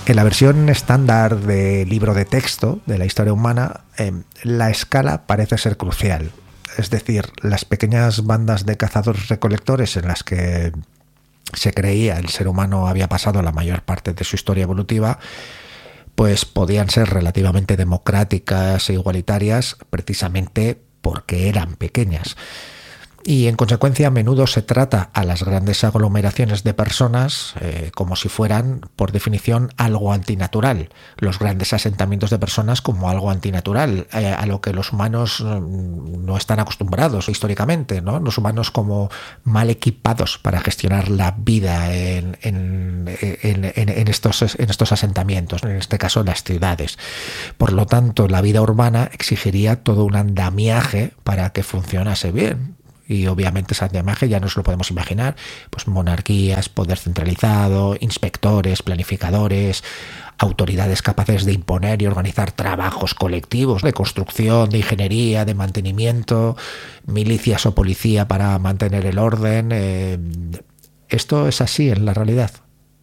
En la versión estándar de libro de texto de la historia humana, la escala parece ser crucial. Es decir, las pequeñas bandas de cazadores-recolectores en las que se creía el ser humano había pasado la mayor parte de su historia evolutiva, pues podían ser relativamente democráticas e igualitarias precisamente porque eran pequeñas. Y en consecuencia a menudo se trata a las grandes aglomeraciones de personas como si fueran, por definición, algo antinatural. Los grandes asentamientos de personas como algo antinatural, a lo que los humanos no están acostumbrados históricamente, ¿no? Los humanos como mal equipados para gestionar la vida en estos asentamientos, en este caso las ciudades. Por lo tanto, la vida urbana exigiría todo un andamiaje para que funcionase bien. Y obviamente ese andamiaje ya nos lo podemos imaginar, pues monarquías, poder centralizado, inspectores, planificadores, autoridades capaces de imponer y organizar trabajos colectivos de construcción, de ingeniería, de mantenimiento, milicias o policía para mantener el orden. Esto es así en la realidad.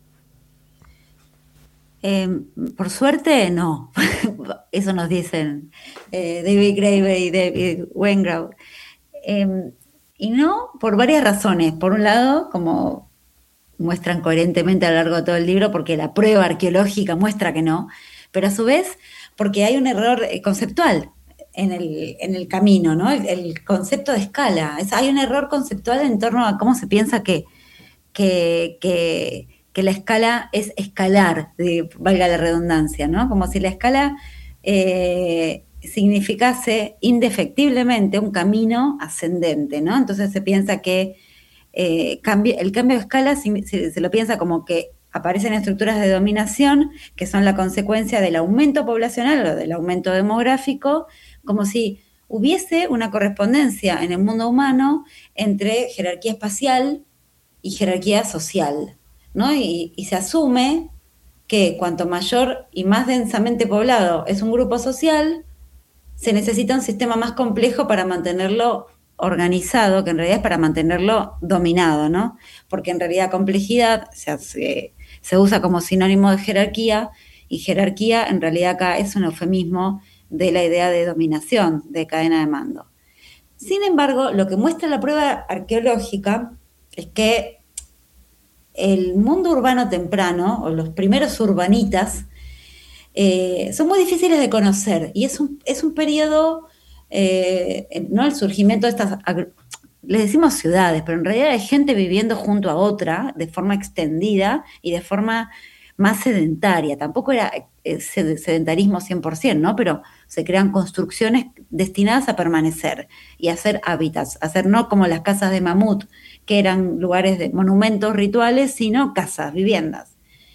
Por suerte, no. Eso nos dicen David Graeber y David Wengrow. Y no, por varias razones. Por un lado, como muestran coherentemente a lo largo de todo el libro, porque la prueba arqueológica muestra que no, pero a su vez, porque hay un error conceptual en el camino, ¿no? El concepto de escala. Hay un error conceptual en torno a cómo se piensa que la escala es escalar, valga la redundancia, ¿no? Como si la escala significase indefectiblemente un camino ascendente, ¿no? Entonces se piensa que el cambio de escala se lo piensa como que aparecen estructuras de dominación que son la consecuencia del aumento poblacional o del aumento demográfico, como si hubiese una correspondencia en el mundo humano entre jerarquía espacial y jerarquía social, ¿no? Y se asume que cuanto mayor y más densamente poblado es un grupo social, se necesita un sistema más complejo para mantenerlo organizado, que en realidad es para mantenerlo dominado, ¿no? Porque en realidad complejidad se usa como sinónimo de jerarquía, y jerarquía en realidad acá es un eufemismo de la idea de dominación, de cadena de mando. Sin embargo, lo que muestra la prueba arqueológica es que el mundo urbano temprano, o los primeros urbanitas, son muy difíciles de conocer, y es un periodo, ¿no? El surgimiento de estas, les decimos ciudades, pero en realidad hay gente viviendo junto a otra de forma extendida y de forma más sedentaria. Tampoco era sedentarismo 100%, ¿no? Pero se crean construcciones destinadas a permanecer y a ser hábitats, a ser no como las casas de mamut, que eran lugares de monumentos rituales, sino casas, viviendas.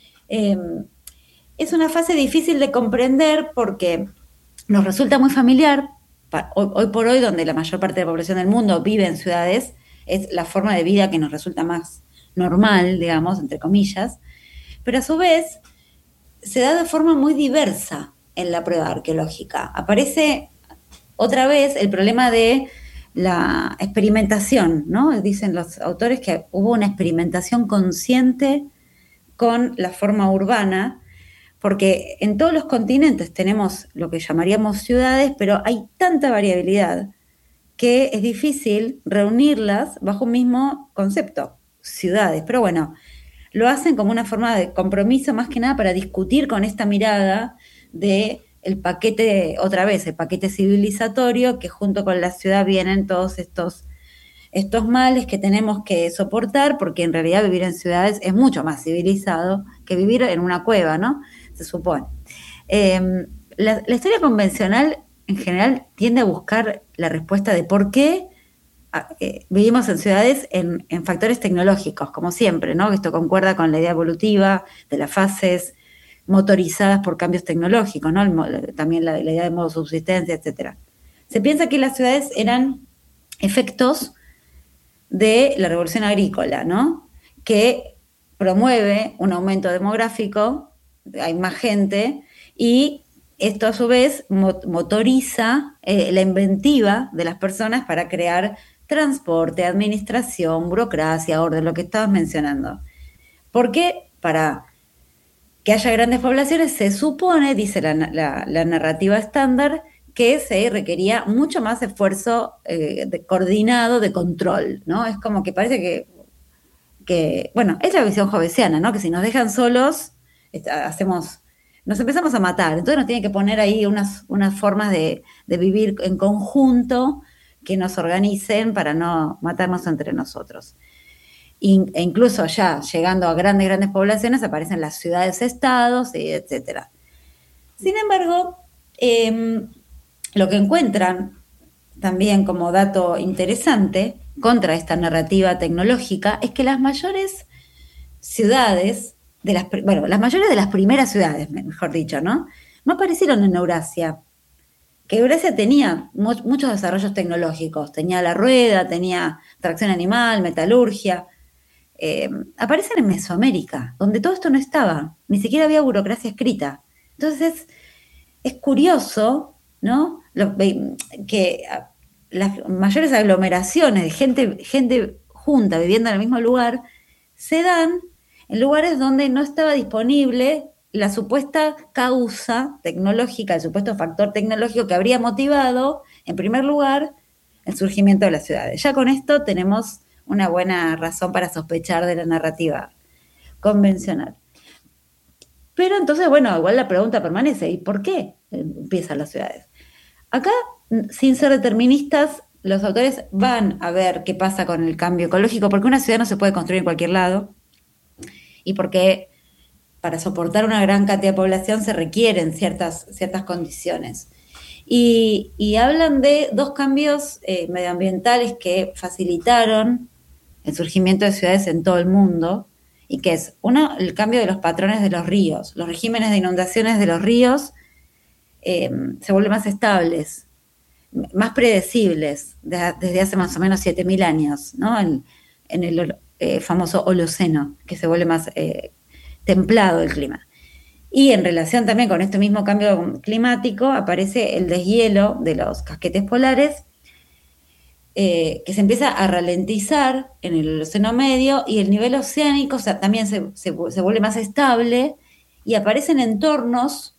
Es una fase difícil de comprender porque nos resulta muy familiar, hoy por hoy, donde la mayor parte de la población del mundo vive en ciudades, es la forma de vida que nos resulta más normal, digamos, entre comillas, pero a su vez se da de forma muy diversa en la prueba arqueológica. Aparece otra vez el problema de la experimentación, ¿no? Dicen los autores que hubo una experimentación consciente con la forma urbana, porque en todos los continentes tenemos lo que llamaríamos ciudades, pero hay tanta variabilidad que es difícil reunirlas bajo un mismo concepto, ciudades. Pero bueno, lo hacen como una forma de compromiso, más que nada para discutir con esta mirada de el paquete, otra vez, el paquete civilizatorio, que junto con la ciudad vienen todos estos males que tenemos que soportar, porque en realidad vivir en ciudades es mucho más civilizado que vivir en una cueva, ¿no? Se supone. La historia convencional en general tiende a buscar la respuesta de por qué vivimos en ciudades en factores tecnológicos, como siempre, ¿no? Esto concuerda con la idea evolutiva de las fases motorizadas por cambios tecnológicos, ¿no? También la idea de modo subsistencia, etc. Se piensa que las ciudades eran efectos de la revolución agrícola, ¿no? Que promueve un aumento demográfico, hay más gente, y esto a su vez motoriza la inventiva de las personas para crear transporte, administración, burocracia, orden, lo que estabas mencionando. Porque para que haya grandes poblaciones, se supone, dice la narrativa estándar, que se requería mucho más esfuerzo coordinado de control, ¿no? Es como que parece bueno, es la visión jovesiana, ¿no? Que si nos dejan solos, nos empezamos a matar. Entonces nos tienen que poner ahí unas formas de vivir en conjunto que nos organicen para no matarnos entre nosotros. E incluso ya llegando a grandes poblaciones aparecen las ciudades-estados, etcétera. Sin embargo, lo que encuentran también como dato interesante contra esta narrativa tecnológica es que las mayores ciudades, las mayores de las primeras ciudades, mejor dicho, ¿no? No aparecieron en Eurasia. Que Eurasia tenía muchos desarrollos tecnológicos, tenía la rueda, tenía tracción animal, metalurgia. Aparecen en Mesoamérica, donde todo esto no estaba, ni siquiera había burocracia escrita. Entonces, es curioso, ¿no? Que las mayores aglomeraciones de gente junta viviendo en el mismo lugar se dan en lugares donde no estaba disponible la supuesta causa tecnológica, el supuesto factor tecnológico que habría motivado, en primer lugar, el surgimiento de las ciudades. Ya con esto tenemos una buena razón para sospechar de la narrativa convencional. Pero entonces, bueno, igual la pregunta permanece, ¿y por qué empiezan las ciudades? Acá, sin ser deterministas, los autores van a ver qué pasa con el cambio ecológico, porque una ciudad no se puede construir en cualquier lado, y porque para soportar una gran cantidad de población se requieren ciertas condiciones. Y hablan de dos cambios medioambientales que facilitaron el surgimiento de ciudades en todo el mundo, y que es, uno, el cambio de los patrones de los ríos. Los regímenes de inundaciones de los ríos se vuelven más estables, más predecibles, desde hace más o menos 7.000 años, ¿no? En el famoso Holoceno, que se vuelve más templado el clima. Y en relación también con este mismo cambio climático aparece el deshielo de los casquetes polares, que se empieza a ralentizar en el Océano Medio, y el nivel oceánico, o sea, también se vuelve más estable, y aparecen entornos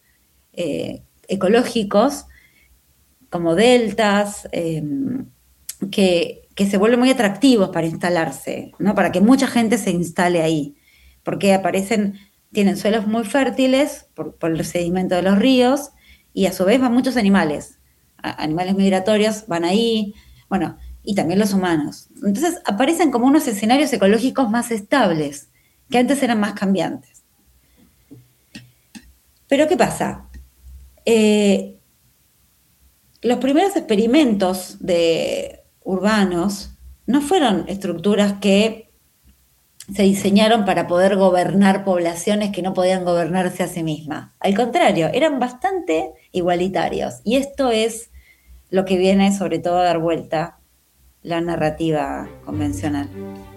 ecológicos como deltas, que se vuelven muy atractivos para instalarse, ¿no? Para que mucha gente se instale ahí, porque tienen suelos muy fértiles por el sedimento de los ríos, y a su vez van muchos animales migratorios van ahí, bueno, y también los humanos. Entonces aparecen como unos escenarios ecológicos más estables, que antes eran más cambiantes. Pero ¿qué pasa? Los primeros experimentos urbanos no fueron estructuras que se diseñaron para poder gobernar poblaciones que no podían gobernarse a sí mismas. Al contrario, eran bastante igualitarios. Y esto es lo que viene sobre todo a dar vuelta la narrativa convencional.